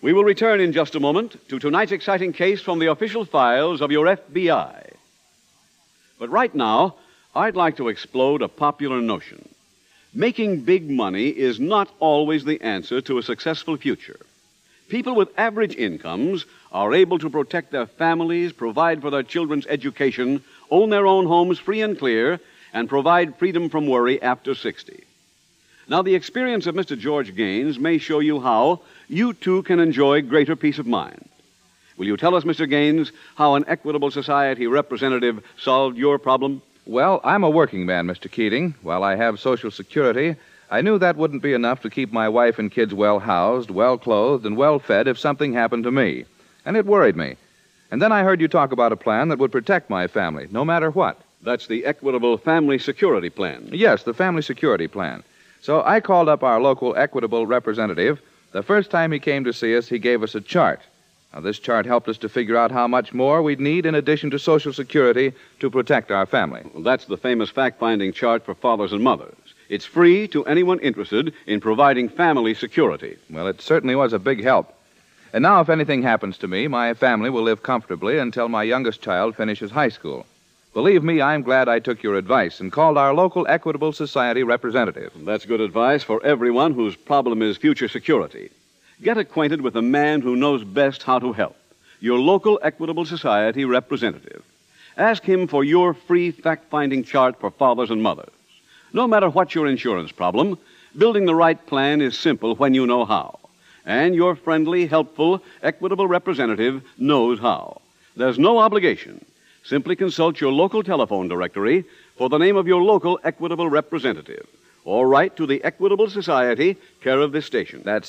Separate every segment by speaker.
Speaker 1: We will return in just a moment to tonight's exciting case from the official files of your FBI. But right now, I'd like to explode a popular notion. Making big money is not always the answer to a successful future. People with average incomes are able to protect their families, provide for their children's education, own their own homes free and clear, and provide freedom from worry after 60. Now, the experience of Mr. George Gaines may show you how you, too, can enjoy greater peace of mind. Will you tell us, Mr. Gaines, how an Equitable Society representative solved your problem?
Speaker 2: Well, I'm a working man, Mr. Keating. While I have Social Security, I knew that wouldn't be enough to keep my wife and kids well-housed, well-clothed, and well-fed if something happened to me. And it worried me. And then I heard you talk about a plan that would protect my family, no matter what.
Speaker 1: That's the Equitable Family Security Plan.
Speaker 2: Yes, the Family Security Plan. So I called up our local Equitable representative. The first time he came to see us, he gave us a chart. Now, this chart helped us to figure out how much more we'd need in addition to Social Security to protect our family.
Speaker 1: Well, that's the famous fact-finding chart for fathers and mothers. It's free to anyone interested in providing family security.
Speaker 2: Well, it certainly was a big help. And now, if anything happens to me, my family will live comfortably until my youngest child finishes high school. Believe me, I'm glad I took your advice and called our local Equitable Society representative.
Speaker 1: That's good advice for everyone whose problem is future security. Get acquainted with the man who knows best how to help, your local Equitable Society representative. Ask him for your free fact-finding chart for fathers and mothers. No matter what your insurance problem, building the right plan is simple when you know how. And your friendly, helpful, Equitable representative knows how. There's no obligation. Simply consult your local telephone directory for the name of your local Equitable representative. Or write to the Equitable Society, care of this station.
Speaker 2: That's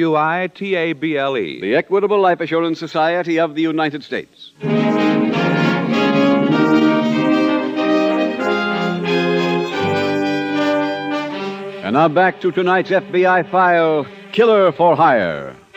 Speaker 2: EQUITABLE.
Speaker 1: The Equitable Life Assurance Society of the United States. And now back to tonight's FBI file, Killer for Hire.